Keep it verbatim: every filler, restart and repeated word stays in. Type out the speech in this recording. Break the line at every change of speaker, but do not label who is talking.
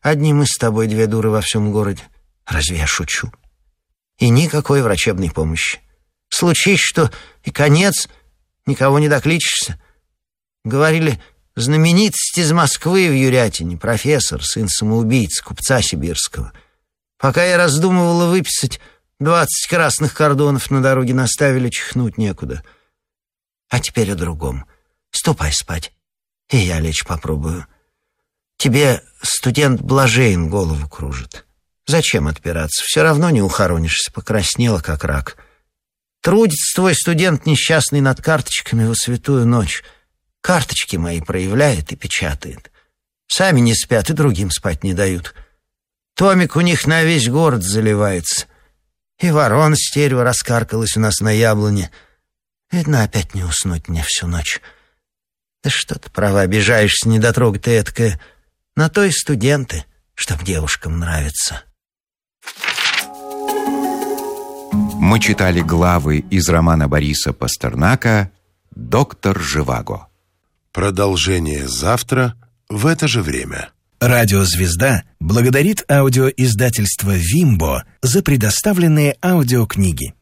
Одни мы с тобой две дуры во всем городе. Разве я шучу? И никакой врачебной помощи. Случись что, и конец, никого не докличешься. Говорили, знаменитость из Москвы в Юрятине, профессор, сын самоубийцы, купца сибирского. Пока я раздумывала выписать, двадцать красных кордонов на дороге наставили, чихнуть некуда. А теперь о другом. Ступай спать, и я лечь попробую. Тебе студент Блажейн голову кружит. Зачем отпираться? Все равно не ухоронишься, покраснела, как рак. Трудится твой студент несчастный над карточками во святую ночь. Карточки мои проявляет и печатает. Сами не спят и другим спать не дают. Томик у них на весь город заливается. И ворона стерва раскаркалась у нас на яблоне. Видно, опять не уснуть мне всю ночь. Да что ты, права, обижаешься, недотрога ты эткая. На то и студенты, чтоб девушкам нравится.
Мы читали главы из романа Бориса Пастернака «Доктор Живаго».
Продолжение завтра в это же время.
Радиозвезда благодарит аудиоиздательство «Вимбо» за предоставленные аудиокниги.